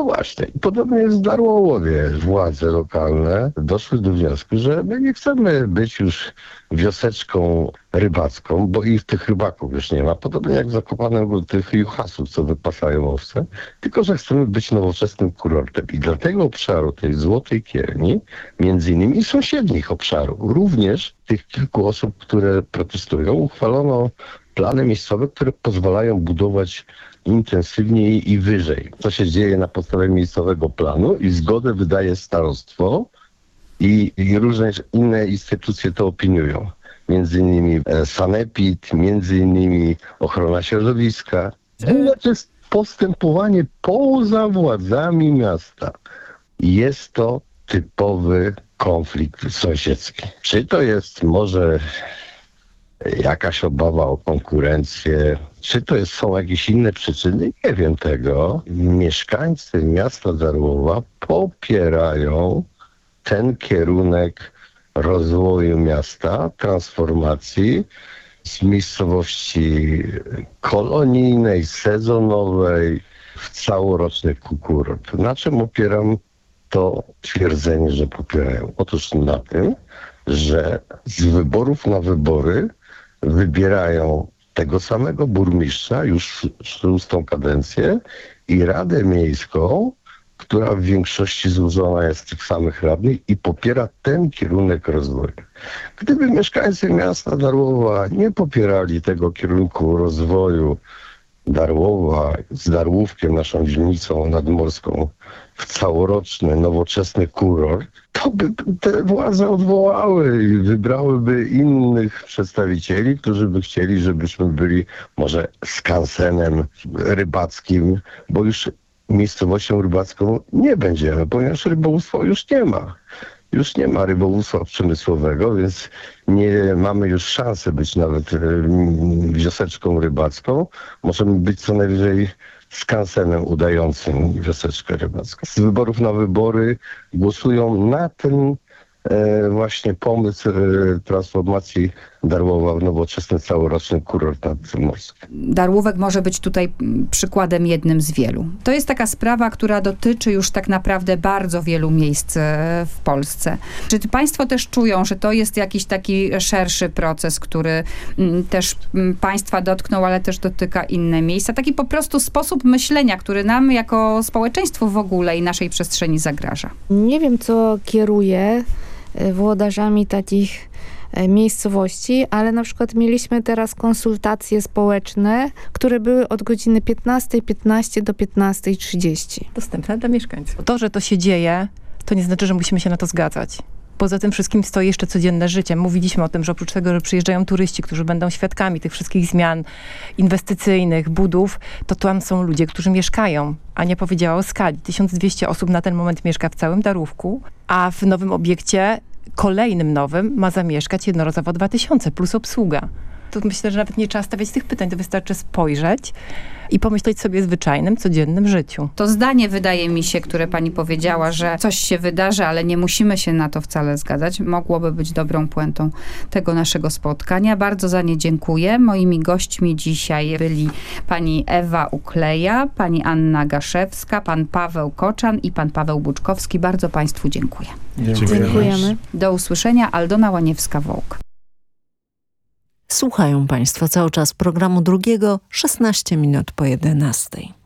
No właśnie. I podobnie jest w Darłowie. Władze lokalne doszły do wniosku, że my nie chcemy być już wioseczką rybacką, bo i tych rybaków już nie ma. Podobnie jak w Zakopanem tych juchasów, co wypasają owce. Tylko że chcemy być nowoczesnym kurortem. I dla tego obszaru, tej Złotej Kierni, między innymi i sąsiednich obszarów, również tych kilku osób, które protestują, uchwalono plany miejscowe, które pozwalają budować intensywniej i wyżej. To się dzieje na podstawie miejscowego planu i zgodę wydaje starostwo i różne inne instytucje to opiniują. Między innymi sanepid, między innymi ochrona środowiska. To jest postępowanie poza władzami miasta. Jest to typowy konflikt sąsiedzki. Czy to jest może jakaś obawa o konkurencję, czy to są jakieś inne przyczyny? Nie wiem tego. Mieszkańcy miasta Darłowa popierają ten kierunek rozwoju miasta, transformacji z miejscowości kolonijnej, sezonowej w całoroczny kurort. Na czym opieram to twierdzenie, że popierają? Otóż na tym, że z wyborów na wybory wybierają tego samego burmistrza już szóstą kadencję i Radę Miejską, która w większości złożona jest z tych samych radnych i popiera ten kierunek rozwoju. Gdyby mieszkańcy miasta Darłowa nie popierali tego kierunku rozwoju Darłowa z Darłówkiem, naszą dzielnicą nadmorską, w całoroczny, nowoczesny kurort, to by te władze odwołały i wybrałyby innych przedstawicieli, którzy by chcieli, żebyśmy byli może skansenem rybackim, bo już miejscowością rybacką nie będziemy, ponieważ rybołówstwo już nie ma. Już nie ma rybołówstwa przemysłowego, więc nie mamy już szansy być nawet wioseczką rybacką. Możemy być co najwyżej skansenem udającym wioseczkę rybacką. Z wyborów na wybory głosują na ten właśnie pomysł transformacji Darłowa w nowoczesny całoroczny kurort nadmorski. Darłówek może być tutaj przykładem jednym z wielu. To jest taka sprawa, która dotyczy już tak naprawdę bardzo wielu miejsc w Polsce. Czy państwo też czują, że to jest jakiś taki szerszy proces, który też państwa dotknął, ale też dotyka inne miejsca? Taki po prostu sposób myślenia, który nam jako społeczeństwu w ogóle i naszej przestrzeni zagraża. Nie wiem, co kieruje włodarzami takich miejscowości, ale na przykład mieliśmy teraz konsultacje społeczne, które były od godziny 15:15 do 15:30. Dostępne dla mieszkańców. To, że to się dzieje, to nie znaczy, że musimy się na to zgadzać. Poza tym wszystkim stoi jeszcze codzienne życie. Mówiliśmy o tym, że oprócz tego, że przyjeżdżają turyści, którzy będą świadkami tych wszystkich zmian inwestycyjnych, budów, to tam są ludzie, którzy mieszkają. Ania powiedziała o skali. 1200 osób na ten moment mieszka w całym Darłówku, a w nowym obiekcie, kolejnym nowym, ma zamieszkać jednorazowo 2000 plus obsługa. To myślę, że nawet nie trzeba stawiać tych pytań, to wystarczy spojrzeć i pomyśleć sobie o zwyczajnym, codziennym życiu. To zdanie, wydaje mi się, które pani powiedziała, że coś się wydarzy, ale nie musimy się na to wcale zgadzać, mogłoby być dobrą puentą tego naszego spotkania. Bardzo za nie dziękuję. Moimi gośćmi dzisiaj byli pani Ewa Ukleja, pani Anna Gaszewska, pan Paweł Koczan i pan Paweł Buczkowski. Bardzo państwu dziękuję. Dziękujemy. Do usłyszenia. Aldona Łaniewska-Wołk. Słuchają państwo cały czas programu drugiego, 16 minut po 11.